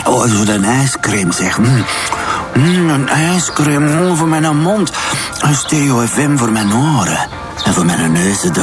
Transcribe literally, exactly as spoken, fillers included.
Oh, zo een ijscream zeg. Mm. Mm, een ijscream oh, voor mijn mond. Een Stereo F M voor mijn oren. En voor mijn neus